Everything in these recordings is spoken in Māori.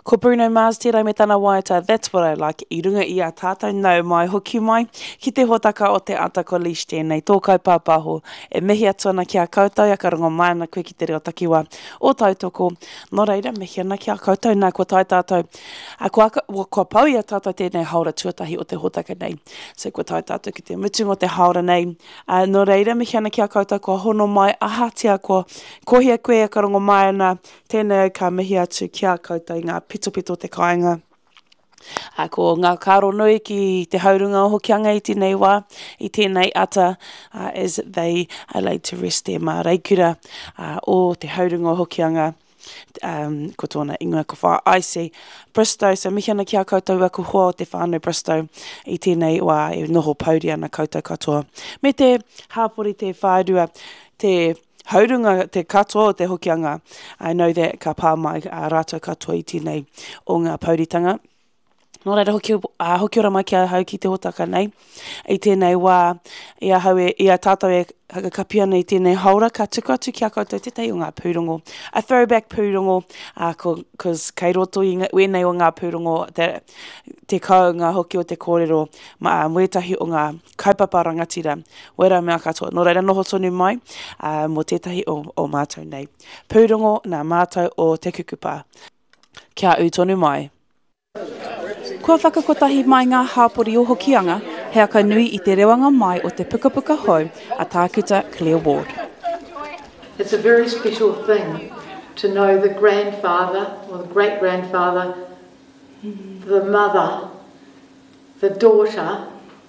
Ko Bruno Mars tērā me tāna waita, that's what I like. I runga i a tātou nau mai hoki mai, ki te hotaka o te atako leash tēnei, tōkai pāpaho, e mihi atu ana ki a koutou, ka runga mai ana koe ki te reo takiwa o tautoko. Nō reira, mihi ana ki a koutou, nā kua tai tātou. Kua pau i a tātou tēnei haora tuatahi o te hotaka nei. So kua tai tātou ki te mutunga o te haora nei. Nō reira, mihi ana ki a koutou, kua hono mai, ahatia kua kohia koe ka runga mai ana, tēnei ka mihi atu ki a koutou ngā pito te kāinga. Ko ngā karo nui ki te haurunga o hokianga i tēnei wā, i tēnei ata, as they are laid to rest their mā reikura o te haurunga o hokianga. Ko tōna ingoa ko wha Aisi Bristow, so mihi ana ki a koutou aku hoa o te whānau Bristow i tēnei wā e noho pauri ana koutou katoa. Me te hāpori te whārua, te haurunga, te katoa o te hokianga, I know that ka pā mai rātou katoa i tēnei o ngā pauritanga. Nō reira hoki ora mai ki a hau ki te hotaka nei, i tēnei wā, i a tātou e hakakapia nei tēnei haura, ka tuku atu ki a koutou te tei o ngā pūrongo. A throwback pūrongo, cause kei roto i wēnei o ngā pūrongo, te kaunga hoki o te kōrero, muetahi o ngā kaupapa rangatira, wera mea katoa. Nō reira noho tonu mai, mo tētahi o mātou nei. Pūrongo nā mātou o te kukupa. Kia u tonu mai. Kua whakakotahi mai ngā hāpori o hokianga, he aka nui i te rewanga mai o te pukapuka hou a tākuta Claire Ward. It's a very special thing to know the grandfather or the great-grandfather, the mother, the daughter,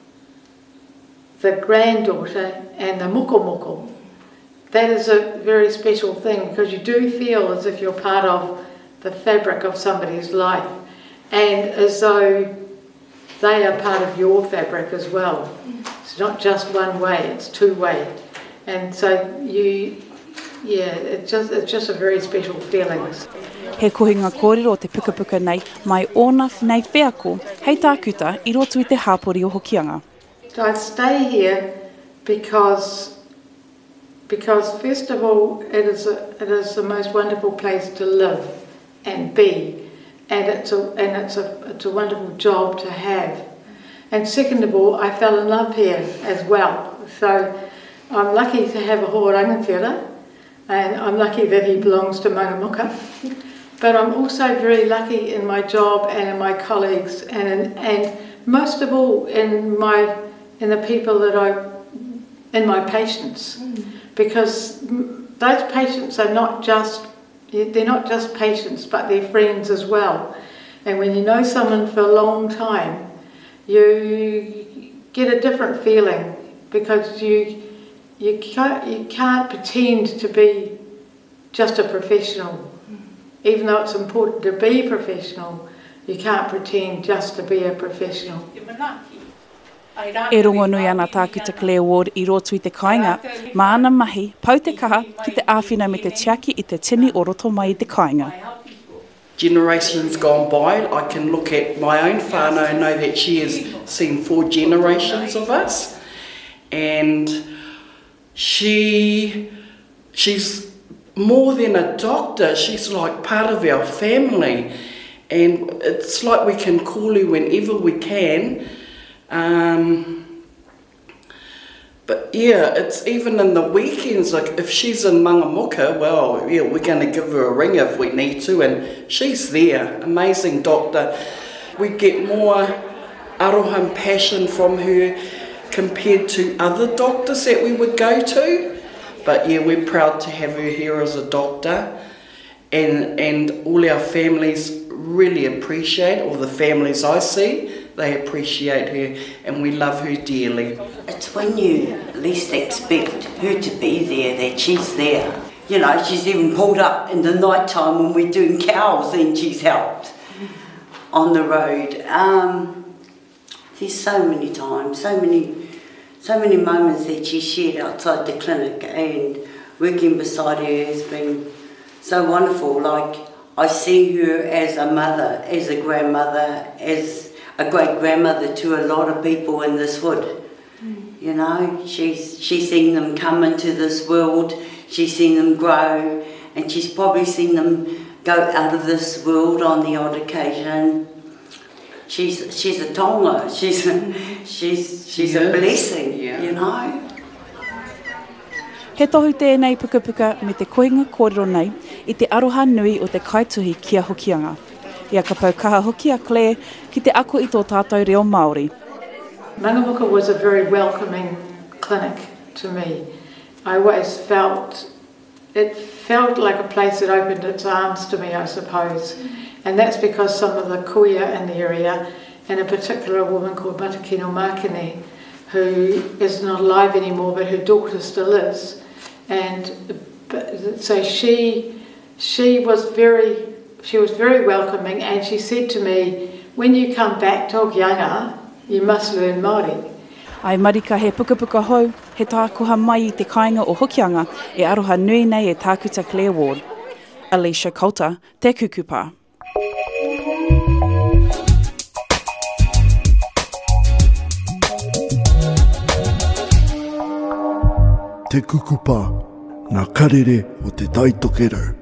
the granddaughter and the moko. That is a very special thing because you do feel as if you're part of the fabric of somebody's life. And as though they are part of your fabric as well. It's not just one way, it's two-way. And so it's just a very special feeling. He kohinga kōrero o te pukapuka nei, mai ōna nei wheako, hei tākuta i roto I te hāpori o hokianga. So I stay here because first of all, it is the most wonderful place to live and be. And it's a wonderful job to have. And second of all, I fell in love here as well. So I'm lucky to have a hoa rangatiera, and I'm lucky that he belongs to Mangamuka. But I'm also very lucky in my job and in my colleagues, and most of all in the people in my patients, because those patients are not just patients, but they're friends as well. And when you know someone for a long time, you get a different feeling because you can't pretend to be just a professional. Even though it's important to be professional, you can't pretend just to be a professional. E rongo nui ana tākuta Claire Ward I roto I te kāinga, mā ana mahi, pau te kaha ki te āwhina me te tiaki I te tini o roto mai I te kāinga. Generations gone by, I can look at my own whānau and know that she has seen 4 generations of us. And she's more than a doctor, she's like part of our family. And it's like we can call her whenever we can. But yeah, it's even in the weekends, like if she's in Mangamuka, well, yeah, we're going to give her a ring if we need to, and she's there, amazing doctor. We get more aroha and passion from her compared to other doctors that we would go to. But yeah, we're proud to have her here as a doctor, and all our families really appreciate, all the families I see, they appreciate her and we love her dearly. It's when you least expect her to be there that she's there. You know, she's even pulled up in the night time when we're doing cows and she's helped on the road. There's so many times, so many moments that she shared outside the clinic, and working beside her has been so wonderful. Like, I see her as a mother, as a grandmother, as a great-grandmother to a lot of people in this hood. You know, she's seen them come into this world, she's seen them grow, and she's probably seen them go out of this world on the odd occasion. She's a tonga. She's a blessing, you know. He tohu tēnei pukapuka me te koinga kōrero nei I te aroha nui o te kaituhi kia hokianga. Ia ka pau kaha hoki a Claire ki te ako I tō tātou reo Māori. Mangamuka was a very welcoming clinic to me. I always felt like a place that opened its arms to me, I suppose. And that's because some of the kuia in the area, and in particular a woman called Matakino Makine, who is not alive anymore, but her daughter still is. And so she was very welcoming, and she said to me, when you come back to Hokianga, you must learn Māori. Ai marika he pukapuka hou, he tākuha mai I te kāinga o Hokianga e aroha nui nei e tākuta Claire Ward. Alicia Coulter, Te Kukupa. Te Kukupa, ngā karere o te taitokero.